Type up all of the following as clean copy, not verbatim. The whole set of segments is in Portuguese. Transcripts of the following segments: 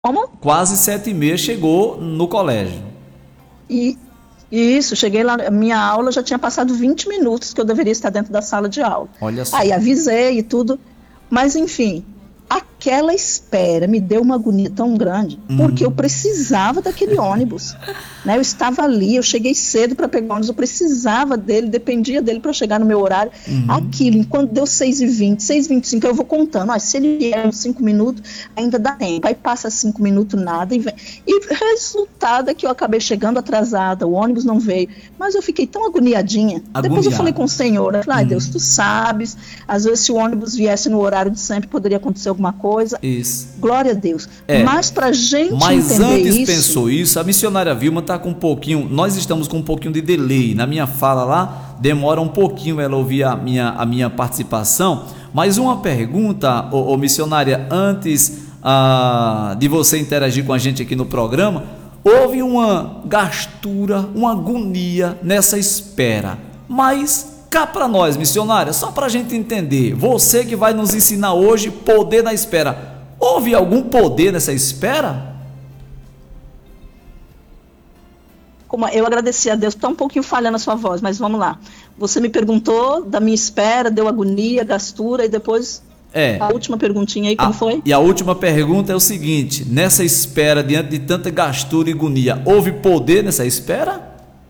Como? Quase 7h30 chegou no colégio. E isso, cheguei lá, minha aula já tinha passado 20 minutos que eu deveria estar dentro da sala de aula. Olha só. Aí avisei e tudo, mas enfim, aquela espera me deu uma agonia tão grande, porque eu precisava daquele ônibus, né? Eu estava ali, eu cheguei cedo para pegar o ônibus, eu precisava dele, dependia dele para chegar no meu horário. Aquilo, enquanto deu 6h20, 6h25, eu vou contando, se ele vier uns 5 minutos, ainda dá tempo, aí passa 5 minutos, nada, e resultado é que eu acabei chegando atrasada, o ônibus não veio, mas eu fiquei tão agoniadinha. Depois eu falei com o Senhor, eu falei, Deus, tu sabes, às vezes se o ônibus viesse no horário de sempre, poderia acontecer alguma coisa. Isso. Glória a Deus. Mas pra gente mas entender antes isso... pensou isso, a missionária Vilma está com um pouquinho, nós estamos com um pouquinho de delay, na minha fala lá, demora um pouquinho ela ouvir a minha participação, mas uma pergunta, missionária, antes de você interagir com a gente aqui no programa, houve uma gastura, uma agonia nessa espera, mas cá para nós, missionária, só para a gente entender, você que vai nos ensinar hoje poder na espera, houve algum poder nessa espera? Eu agradeci a Deus, está um pouquinho falhando a sua voz, mas vamos lá. Você me perguntou da minha espera, deu agonia, gastura, e depois a última perguntinha aí, como foi? E a última pergunta é o seguinte, nessa espera, diante de tanta gastura e agonia, houve poder nessa espera?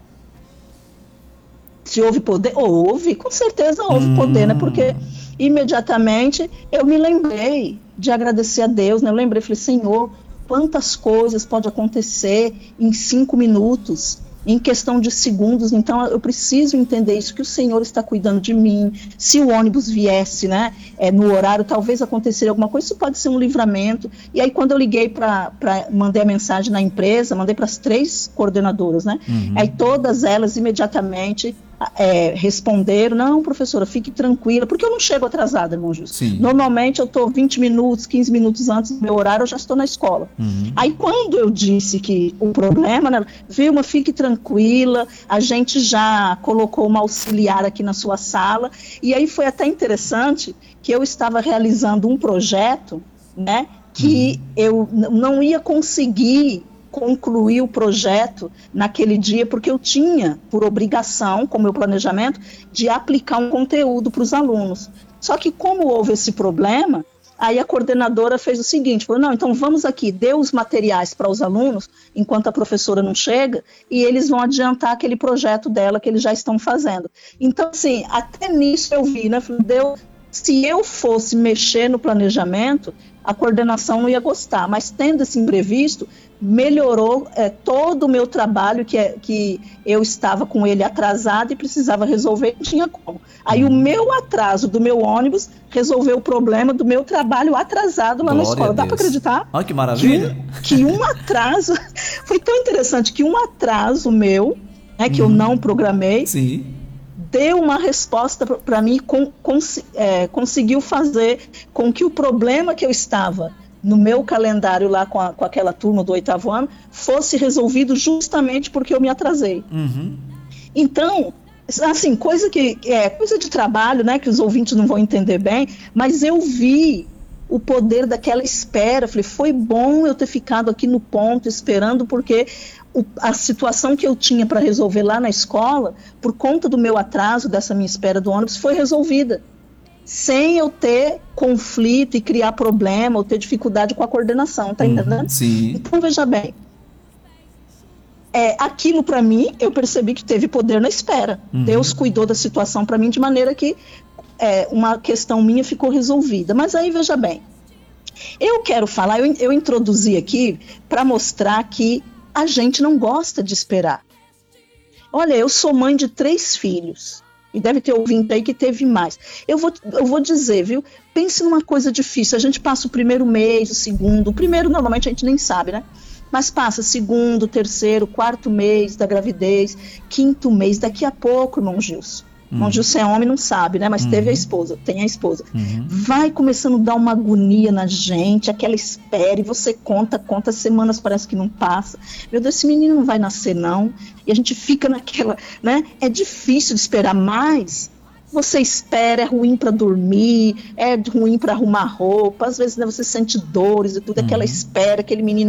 Se houve poder? Houve, com certeza houve poder, né? Porque imediatamente eu me lembrei de agradecer a Deus, né? Eu lembrei, falei, Senhor, quantas coisas pode acontecer em 5 minutos, em questão de segundos, então eu preciso entender isso, que o Senhor está cuidando de mim. Se o ônibus viesse, né, no horário, talvez aconteceria alguma coisa, isso pode ser um livramento. E aí quando eu liguei mandei a mensagem na empresa, mandei para as 3 coordenadoras, né, aí todas elas imediatamente responderam, não, professora, fique tranquila, porque eu não chego atrasada, irmão Justo. Sim. Normalmente eu estou 20 minutos, 15 minutos antes do meu horário, eu já estou na escola. Aí quando eu disse que o problema, né, Vilma, fique tranquila, a gente já colocou uma auxiliar aqui na sua sala, e aí foi até interessante que eu estava realizando um projeto, né, que eu não ia conseguir concluir o projeto naquele dia, porque eu tinha por obrigação, com o meu planejamento, de aplicar um conteúdo para os alunos. Só que como houve esse problema, aí a coordenadora fez o seguinte, falou, não, então vamos aqui, dê os materiais para os alunos, enquanto a professora não chega, e eles vão adiantar aquele projeto dela que eles já estão fazendo. Então, assim, até nisso eu vi, né, falei, se eu fosse mexer no planejamento, a coordenação não ia gostar, mas tendo esse imprevisto, melhorou todo o meu trabalho, que eu estava com ele atrasado e precisava resolver, não tinha como. Aí o meu atraso do meu ônibus resolveu o problema do meu trabalho atrasado lá na escola. Dá para acreditar? Olha que maravilha! Que um atraso, foi tão interessante que um atraso meu, né, que eu não programei, Sim. deu uma resposta para mim, conseguiu fazer com que o problema que eu estava no meu calendário lá com aquela turma do 8º ano fosse resolvido justamente porque eu me atrasei. Então, assim, coisa de trabalho, né, que os ouvintes não vão entender bem, mas eu vi o poder daquela espera. Falei, foi bom eu ter ficado aqui no ponto esperando, porque a situação que eu tinha para resolver lá na escola, por conta do meu atraso, dessa minha espera do ônibus, foi resolvida, sem eu ter conflito e criar problema ou ter dificuldade com a coordenação, tá entendendo? Sim. Então, veja bem, aquilo para mim, eu percebi que teve poder na espera. Deus cuidou da situação para mim de maneira que uma questão minha ficou resolvida. Mas aí, veja bem, eu quero falar, eu introduzi aqui para mostrar que a gente não gosta de esperar. Olha, eu sou mãe de 3 filhos. E deve ter ouvinte aí que teve mais. Eu vou dizer, viu? Pense numa coisa difícil. A gente passa o primeiro mês, o segundo. O primeiro, normalmente, a gente nem sabe, né? Mas passa segundo, terceiro, 4º mês da gravidez, 5º mês. Daqui a pouco, irmão Gilson. Irmão Gilson é homem, não sabe, né? Mas teve a esposa, tem a esposa. Vai começando a dar uma agonia na gente, aquela espera, e você conta, as semanas parece que não passa. Meu Deus, esse menino não vai nascer, não. E a gente fica naquela, né? É difícil de esperar, mas você espera, é ruim para dormir, é ruim para arrumar roupa, às vezes, né, você sente dores e tudo, aquela espera, aquele menino